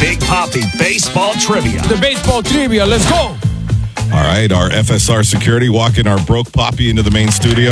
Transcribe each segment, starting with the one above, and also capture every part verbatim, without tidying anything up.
Big Papi Baseball Trivia. The baseball trivia. Let's go. All right, our F S R security walking our broke Papi into the main studio.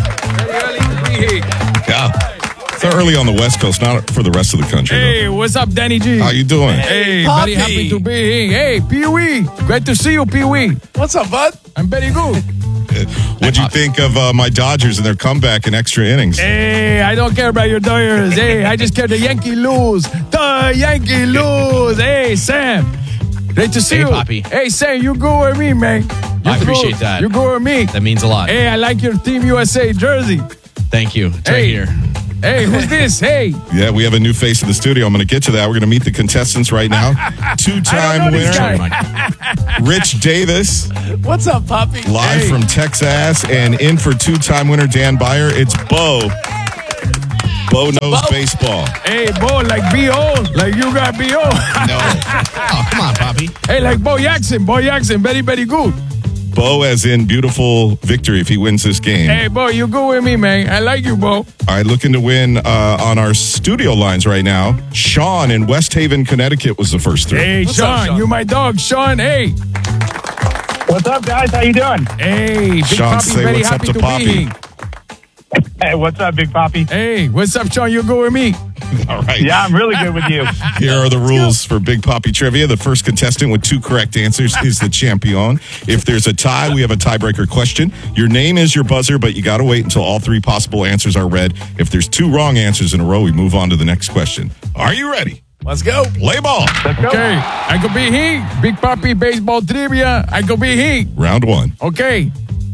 Yeah. It's early on the West Coast, not for the rest of the country. Hey, though. What's up, Danny G? How you doing? Hey, Papi. very happy to be here. Hey, Pee-wee. Great to see you, Pee-wee. What's up, bud? I'm very good. What'd you think of uh, my Dodgers and their comeback in extra innings? Hey, I don't care about your Dodgers. Hey, I just care the Yankee lose. The Yankee lose. Hey, Sam. Great to see Hey, you. Papi. Hey, Sam, you go with me, man. You I appreciate go, that. You go with me. That means a lot. Hey, I like your Team U S A jersey. Thank you. It's Hey. right here. Hey, who's this? Hey. Yeah, we have a new face in the studio. I'm going to get to that. We're going to meet the contestants right now. Two-time know this winner, guy. Rich Davis, What's up, Poppy? live Hey. from Texas, and in for two-time winner Dan Byer. It's Bo. Bo knows Bo. baseball. Hey, Bo, like B O. Like you got B O. No. Oh, come on, Poppy. Hey, like Bo Jackson. Bo Jackson. Very, very good. Bo as in beautiful victory if he wins this game. Hey, Bo, you go with me, man. I like you, Bo. All right, looking to win uh, on our studio lines right now. Sean in West Haven, Connecticut was the first three. Hey, What's Sean, up, Sean? you my dog, Sean. Hey. What's up, guys? How you doing? Hey, Big Sean, Papi, say very what's up happy to to Papi. be here. Hey, what's up, Big Papi? Hey, what's up, Sean? You go with me. All right. Yeah, I'm really good with you. Here are the rules for Big Papi Trivia. The first contestant with two correct answers is the champion. If there's a tie, we have a tiebreaker question. Your name is your buzzer, but you got to wait until all three possible answers are read. If there's two wrong answers in a row, we move on to the next question. Are you ready? Let's go. Play ball. Let's go. Okay, I could be here. Big Papi Baseball Trivia. I could be here. Round one. Okay.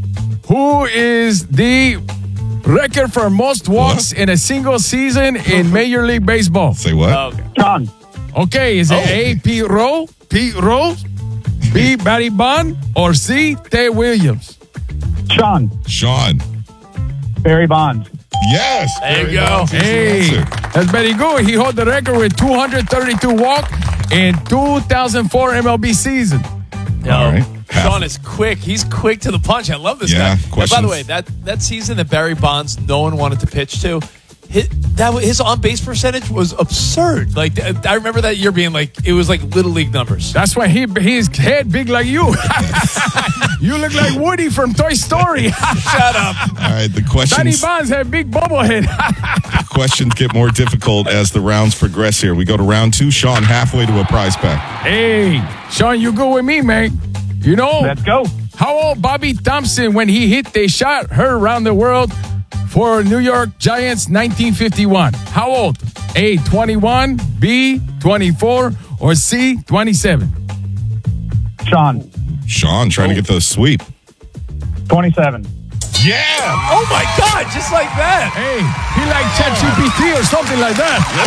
Who is the record for most walks What? in a single season in Major League Baseball? Say what? Okay. Sean. Okay, is it A, Pete Rose, Pete Rose, B, Barry Bond, or C, Ted Williams? Sean. Sean. Barry Bonds. Yes. There you Very go. nice. Easy Hey, answer. that's very good. He hold the record with two hundred thirty-two walks in two thousand four M L B season. Yo, All right. Sean is quick. He's quick to the punch. I love this Yeah, guy. And by questions? the way, that, that season that Barry Bonds no one wanted to pitch to, his, that wa- his on base percentage was absurd. Like th- I remember that year being like it was like little league numbers. That's why he his head big like you. You look like Woody from Toy Story. Shut up. All right. The Danny questions, Bonds had big bubble head. questions get more difficult as the rounds progress here. We go to round two. Sean, halfway to a prize pack. Hey, Sean, you go with me, man. You know Let's go. how old Bobby Thompson when he hit the shot heard around the world for New York Giants nineteen fifty-one? How old? A, twenty-one, B, twenty-four, or C, twenty-seven? Sean. Sean trying to get the sweep. twenty-seven. Yeah. Oh my God! Just like that. Hey, he like ChatGPT or something like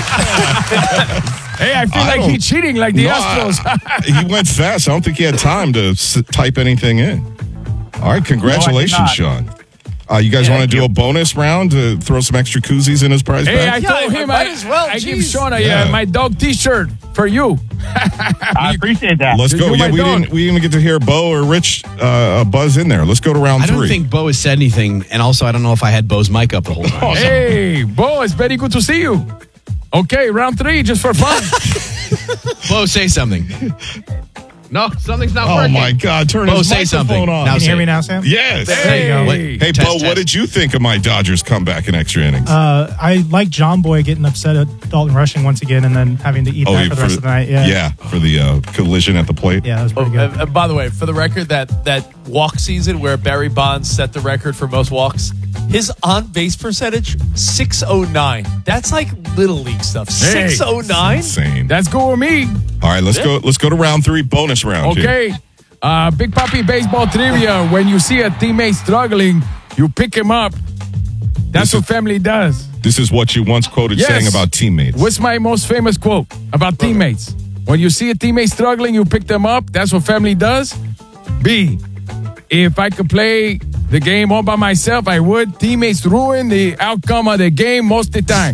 that. Hey, I feel I like don't- he cheating like the No, Astros. I- he went fast. I don't think he had time to s- type anything in. All right, congratulations, not. Sean. Uh, you guys Yeah, want to thank do you. a bonus round to throw some extra koozies in his prize Hey, I pack? Yeah, told him might I, as well, I give jeez. Sean a, Yeah. uh, my dog T-shirt for you. I appreciate that. Let's go. You're Yeah, my we dog. didn't. We didn't even get to hear Bo or Rich uh, buzz in there. Let's go to round I three. don't think Bo has said anything, and also I don't know if I had Bo's mic up the whole time. Hey, Bo, it's very good to see you. Okay, round three, just for fun. Bo, say something. No, something's not oh working. my God! Turn Bo, his say microphone something. on. Now Can you hear say me it. now, Sam? Yes. There you go. Hey. Hey, Test, Bo, test. what did you think of my Dodgers comeback in extra innings? Uh, I like John Boy getting upset at Dalton Rushing once again and then having to eat that yeah, for the rest of the night. Yeah. for the uh, collision at the plate. Yeah, that was Oh, pretty uh, good. uh, by the way, for the record, that that walk season where Barry Bonds set the record for most walks, his on base percentage six oh nine. That's like little league stuff. Hey. six oh nine. Insane. That's good with me. All right, let's go. Let's go to round three, bonus round. here. Okay. Uh, Big Papi Baseball Trivia. When you see a teammate struggling, you pick him up. That's This what is- family does. This is what you once quoted Yes. saying about teammates. What's my most famous quote about teammates? When you see a teammate struggling, you pick them up. That's what family does. B, if I could play the game all by myself, I would. Teammates ruin the outcome of the game most of the time.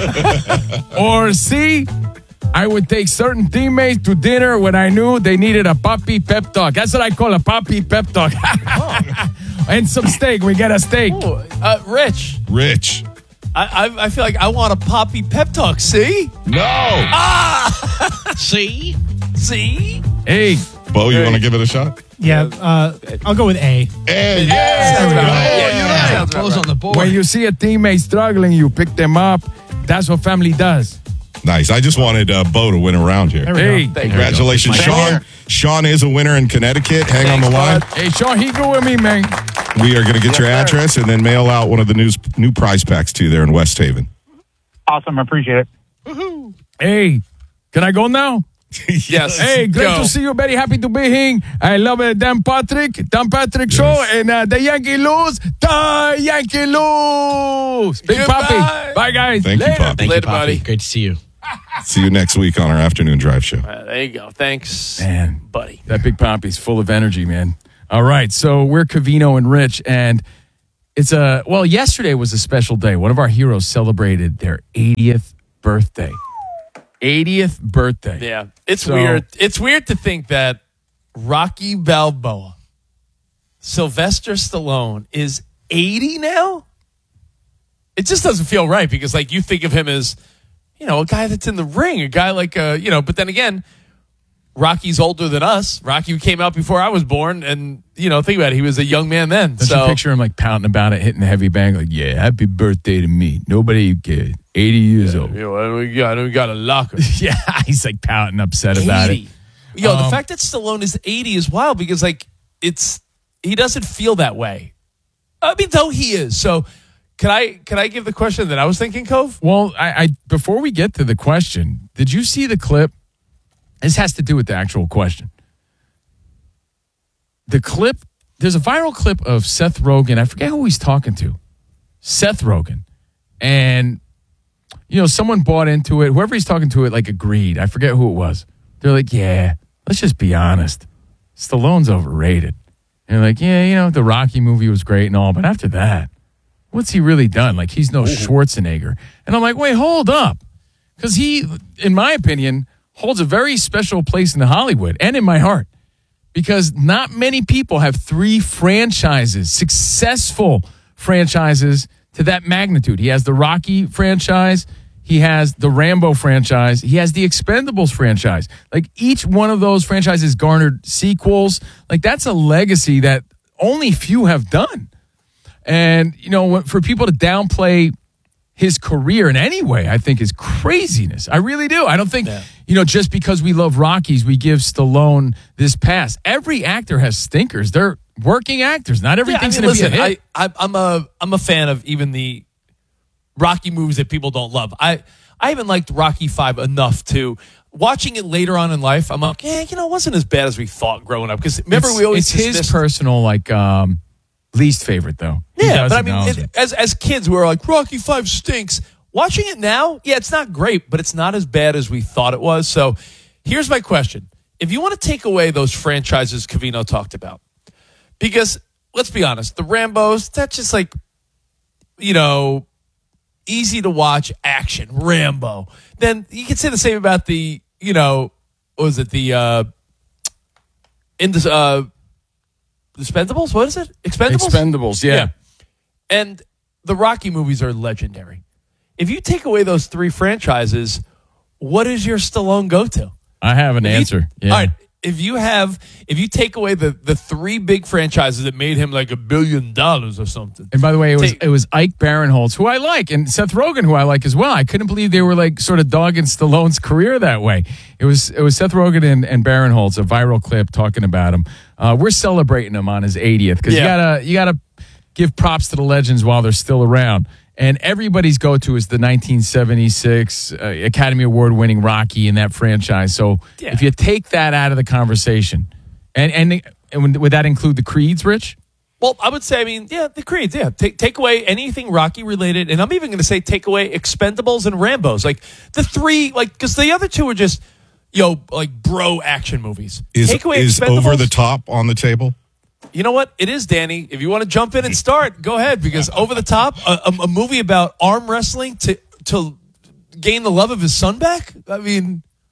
Or C, I would take certain teammates to dinner when I knew they needed a Papi pep talk. That's what I call a Papi pep talk. And some steak. We get a steak. Ooh, uh, Rich, Rich. I, I I feel like I want a Poppy pep talk. See, No. See? see. Hey, Bo, you want to give it a shot? Yeah, uh, I'll go with A. Hey, Sounds yeah. about right. Oh, Yeah, you're yeah. right. Close on the board. when you see a teammate struggling, you pick them up. That's what family does. Nice. I just wanted uh, Bo to win a round here. There we Hey, go. Congratulations, Thank Sean. you. Sean is a winner in Connecticut. Hang on the line. hey, Sean, he go with me, man. We are going to get your sir. address and then mail out one of the news, new prize packs to you there in West Haven. Awesome. I appreciate it. Hey, can I go now? Yes. Hey, great Go. to see you. Very happy to be here. I love uh, Dan Patrick, Dan Patrick show, and uh, the Yankee lose. The Yankee lose. Big Goodbye. Papi. Bye, guys. Thank you, Later. Poppy. Thank Later, you, Poppy. buddy. Great to see you. See you next week on our afternoon drive show. Uh, there you go. Thanks, Man, buddy. that Big Papi's full of energy, man. All right, so we're Covino and Rich, and it's a, well, yesterday was a special day. One of our heroes celebrated their eightieth birthday. eightieth birthday. Yeah, it's So- weird. It's weird to think that Rocky Balboa, Sylvester Stallone, is eighty now. It just doesn't feel right because, like, you think of him as, you know, a guy that's in the ring, a guy like, uh, you know. But then again, Rocky's older than us. Rocky came out before I was born, and you know, think about it, he was a young man then. Don't so you picture him like pouting about it, hitting the heavy bang, like, yeah, happy birthday to me. Nobody cared. eighty years old. you know, we got we got a locker. Yeah, he's like pouting, upset about it. eighty. Yo, the Um, fact that Stallone is eighty is wild because, like, it's he doesn't feel that way. I mean, though he is. So, can I can I give the question that I was thinking, Cove? Well, I, I before we get to the question, did you see the clip? This has to do with the actual question. The clip, there's a viral clip of Seth Rogen. I forget who he's talking to. Seth Rogen. And, you know, someone bought into it. Whoever he's talking to it, like, agreed. I forget who it was. They're like, yeah, let's just be honest. Stallone's overrated. And they're like, yeah, you know, the Rocky movie was great and all, but after that, what's he really done? Like, he's no Schwarzenegger. And I'm like, wait, hold up. Because he, in my opinion, holds a very special place in Hollywood and in my heart. Because not many people have three franchises, successful franchises to that magnitude. He has the Rocky franchise. He has the Rambo franchise. He has the Expendables franchise. Like, each one of those franchises garnered sequels. Like, that's a legacy that only few have done. And, you know, for people to downplay his career in any way, I think is craziness. I really do. I don't think, Yeah. you know, just because we love Rockies, we give Stallone this pass. Every actor has stinkers. They're working actors. Not Yeah, I everything's mean, going to be listen, a hit. I, I, I'm a I'm a fan of even the Rocky movies that people don't love. I I haven't liked Rocky Five enough to watching it later on in life. I'm like, yeah, you know, it wasn't as bad as we thought growing up. Because remember, it's, we always it's his dismissed- personal, like, um, least favorite, though. He Yeah, does but I mean, acknowledge it, it. as as kids, we were like, Rocky Five stinks. Watching it now, yeah, it's not great, but it's not as bad as we thought it was. So, here's my question: if you want to take away those franchises Covino talked about, because let's be honest, the Rambos, that's just like, you know, easy to watch action Rambo. Then you can say the same about the, you know, what was it the uh, in the uh, Expendables? What is it? Expendables. Expendables, yeah. And the Rocky movies are legendary. If you take away those three franchises, what is your Stallone go-to? I have an If you- answer. Yeah. All right. If you have, if you take away the, the three big franchises that made him like a billion dollars or something. And by the way, it was Take- it was Ike Barinholtz, who I like, and Seth Rogen, who I like as well. I couldn't believe they were like sort of dogging Stallone's career that way. It was it was Seth Rogen and, and Barinholtz, a viral clip talking about him. Uh, we're celebrating him on his eightieth because Yeah. you gotta you gotta give props to the legends while they're still around. And everybody's go-to is the nineteen seventy-six uh, Academy Award-winning Rocky in that franchise. So Yeah. if you take that out of the conversation, and and, and would that include the Creeds, Rich? Well, I would say, I mean, yeah, the Creeds, yeah. Take take away anything Rocky related, and I'm even going to say take away Expendables and Rambos, like the three, like because the other two are just, yo, like bro action movies. Is, take away is Expendables. Over the Top on the table? You know what? It is, Danny. If you want to jump in and start, go ahead. Because Over the Top, a, a, a movie about arm wrestling to to gain the love of his son back. I mean,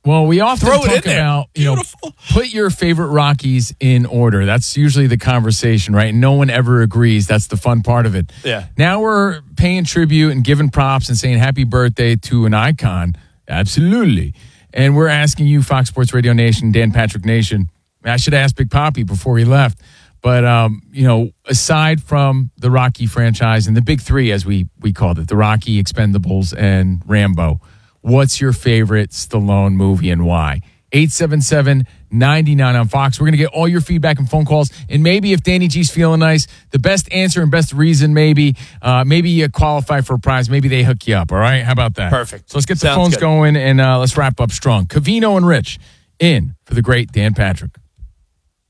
Well, we often Throw it talk in there. about, you know, put your favorite Rockies in order. That's usually the conversation, right? And no one ever agrees. That's the fun part of it. Yeah. Now we're paying tribute and giving props and saying happy birthday to an icon. Absolutely. And we're asking you, Fox Sports Radio Nation, Dan Patrick Nation. I should ask Big Papi before he left. But, um, you know, aside from the Rocky franchise and the big three, as we, we called it, the Rocky, Expendables, and Rambo, what's your favorite Stallone movie and why? eight seven seven, nine nine on Fox. We're going to get all your feedback and phone calls. And maybe if Danny G's feeling nice, the best answer and best reason, maybe, uh, maybe you qualify for a prize. Maybe they hook you up. All right? How about that? Perfect. So let's get the Sounds phones good. going and uh, let's wrap up strong. Covino and Rich in for the great Dan Patrick.